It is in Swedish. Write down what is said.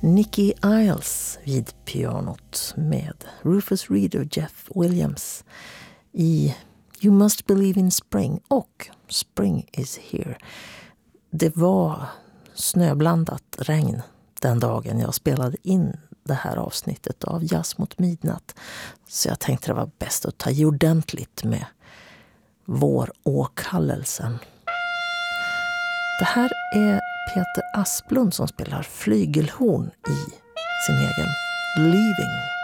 Nicky Isles vid pianot med Rufus Reid och Jeff Williams i You Must Believe in Spring och Spring is Here. Det var snöblandat regn den dagen jag spelade in det här avsnittet av Jazz mot midnatt. Så jag tänkte det var bäst att ta i ordentligt med våråkallelsen. Det här är Peter Asplund som spelar flygelhorn i sin egen Leaving.